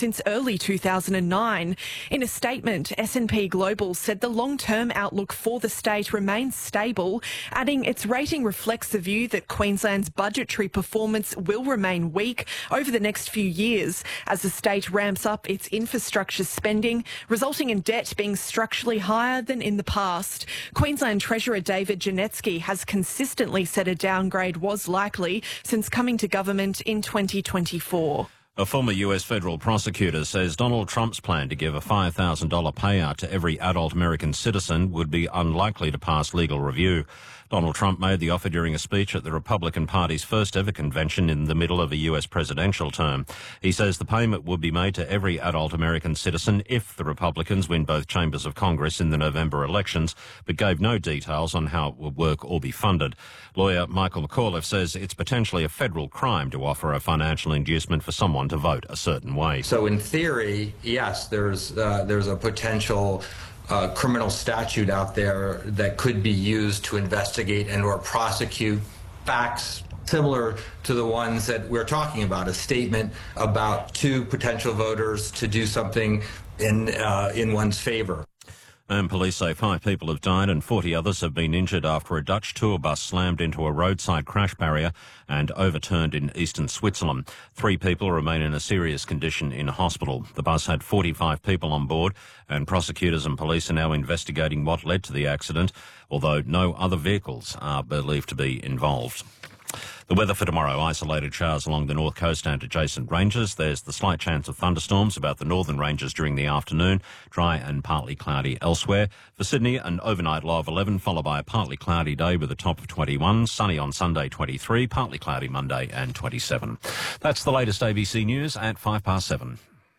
since early 2009. In a statement, S&P Global said the long-term outlook for the state remains stable, adding its rating reflects the view that Queensland's budgetary performance will remain weak over the next few years as the state ramps up its infrastructure spending, resulting in debt being structurally higher than in the past. Queensland Treasurer David Janetsky has consistently said a downgrade was likely since coming to government in 2024. A former US federal prosecutor says Donald Trump's plan to give a $5,000 payout to every adult American citizen would be unlikely to pass legal review. Donald Trump made the offer during a speech at the Republican Party's first ever convention in the middle of a US presidential term. He says the payment would be made to every adult American citizen if the Republicans win both chambers of Congress in the November elections, but gave no details on how it would work or be funded. Lawyer Michael McAuliffe says it's potentially a federal crime to offer a financial inducement for someone to vote a certain way. So in theory, yes, there's a potential criminal statute out there that could be used to investigate and or prosecute facts similar to the ones that we're talking about, a statement about two potential voters to do something in one's favor. And police say 5 people have died and 40 others have been injured after a Dutch tour bus slammed into a roadside crash barrier and overturned in eastern Switzerland. 3 people remain in a serious condition in hospital. The bus had 45 people on board, and prosecutors and police are now investigating what led to the accident, although no other vehicles are believed to be involved. The weather for tomorrow, isolated showers along the north coast and adjacent ranges. There's the slight chance of thunderstorms about the northern ranges during the afternoon, dry and partly cloudy elsewhere. For Sydney, an overnight low of 11, followed by a partly cloudy day with a top of 21, sunny on Sunday 23, partly cloudy Monday and 27. That's the latest ABC News at 7:05.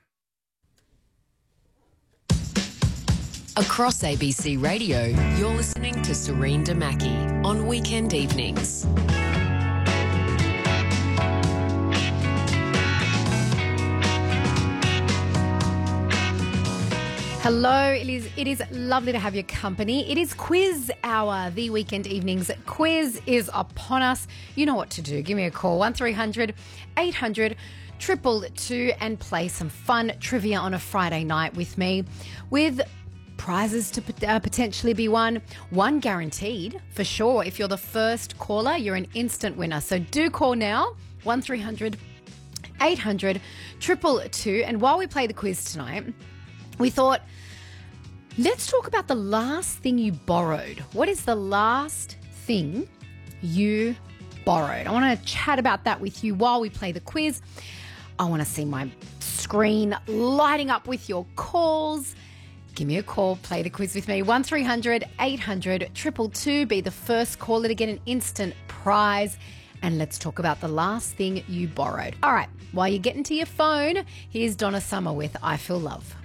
Across ABC Radio, you're listening to Serene Damaki on weekend evenings. Hello, it is lovely to have your company. It is quiz hour, the weekend evenings quiz is upon us. You know what to do. Give me a call, 1300 800 222 and play some fun trivia on a Friday night with me with prizes to potentially be won. One guaranteed for sure. If you're the first caller, you're an instant winner. So do call now, 1300 800 222. And while we play the quiz tonight, we thought, let's talk about the last thing you borrowed. What is the last thing you borrowed? I want to chat about that with you while we play the quiz. I want to see my screen lighting up with your calls. Give me a call, play the quiz with me, 1300 800 222. Be the first caller to get an instant prize. And let's talk about the last thing you borrowed. All right, while you're getting to your phone, here's Donna Summer with I Feel Love.